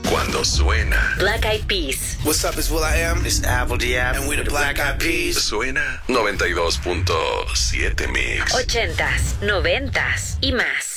Cuando suena. Black Eyed Peas. What's up, it's will.i.am. It's Apple D.App. And we're the Black Eyed Peas. Suena 92.7 Mix. 80s, 90s y más.